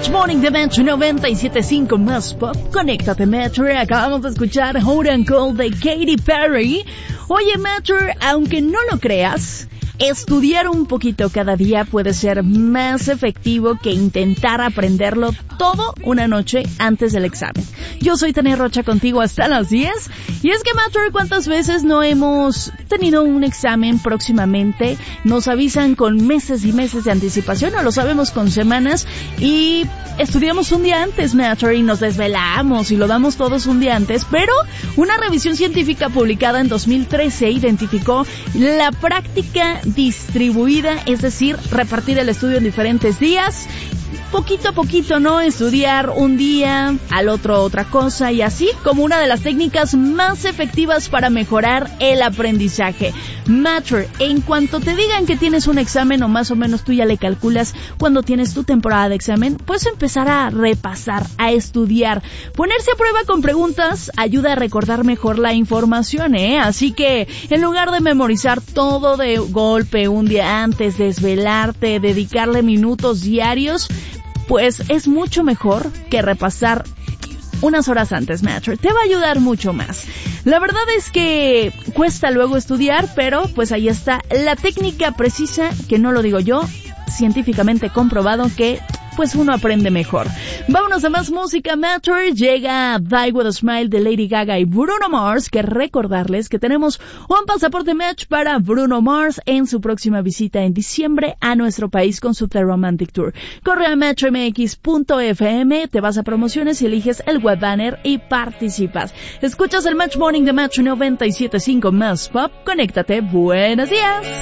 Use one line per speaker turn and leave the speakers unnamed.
Match Morning de Metro 97.5 más pop. Conéctate, Metro. Acabamos de escuchar Hot and Cold de Katy Perry. Oye, Metro, aunque no lo creas, estudiar un poquito cada día puede ser más efectivo que intentar aprenderlo todo una noche antes del examen. Yo soy Tania Rocha contigo hasta las 10. Y es que, Matter, ¿cuántas veces no hemos tenido un examen próximamente? Nos avisan con meses y meses de anticipación, o lo sabemos con semanas, y estudiamos un día antes, Matter, y nos desvelamos y lo damos todos un día antes. Pero una revisión científica publicada en 2013 identificó la práctica distribuida, es decir, repartir el estudio en diferentes días, poquito a poquito, ¿no? Estudiar un día, al otro otra cosa, y así como una de las técnicas más efectivas para mejorar el aprendizaje. Matter, en cuanto te digan que tienes un examen, o más o menos tú ya le calculas cuando tienes tu temporada de examen, puedes empezar a repasar, a estudiar. Ponerse a prueba con preguntas ayuda a recordar mejor la información, ¿eh? Así que, en lugar de memorizar todo de golpe un día antes, desvelarte, dedicarle minutos diarios, pues es mucho mejor que repasar unas horas antes, Matter. Te va a ayudar mucho más. La verdad es que cuesta luego estudiar, pero pues ahí está la técnica precisa, que no lo digo yo, científicamente comprobado que pues uno aprende mejor. Vámonos a más música, Matter. Llega Die With A Smile de Lady Gaga y Bruno Mars, que recordarles que tenemos un pasaporte match para Bruno Mars en su próxima visita en diciembre a nuestro país con su The Romantic Tour. Corre a metromx.fm, te vas a promociones y eliges el web banner y participas. Escuchas el Match Morning de Match 97.5 más pop. Conéctate. Buenos días.